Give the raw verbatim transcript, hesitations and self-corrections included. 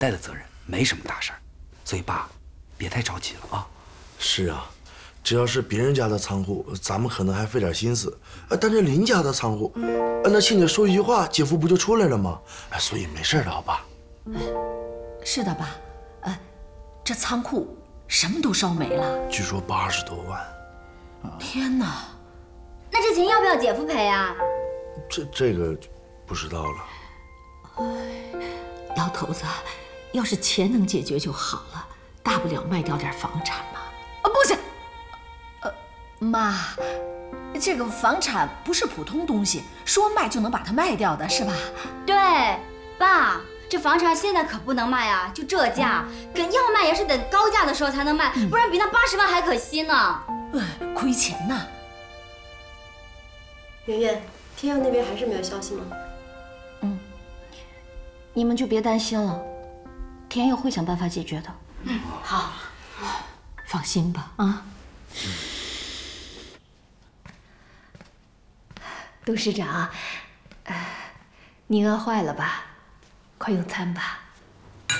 代的责任，没什么大事儿。所以爸，别太着急了啊。 是啊，只要是别人家的仓库，咱们可能还费点心思，呃，但是邻家的仓库，呃，那亲家说一句话，姐夫不就出来了吗？哎，所以没事的，好吧？ 是的，爸。呃，这仓库什么都烧没了， 据说八十多万。 天哪！ 那这钱要不要姐夫赔啊？ 这这个不知道了。 老头子，要是钱能解决就好了，大不了卖掉点房产嘛。啊，不行，呃，妈，这个房产不是普通东西，说卖就能把它卖掉的，是吧？ 对，爸，这房产现在可不能卖啊，就这价，跟要卖也是等高价的时候才能卖，不然比那八十万还可惜呢。 嗯，亏钱呐。 圆圆，天佑那边还是没有消息吗？ 嗯，你们就别担心了，田佑会想办法解决的。嗯，好，放心吧，啊。董事长，呃，你饿坏了吧？快用餐吧。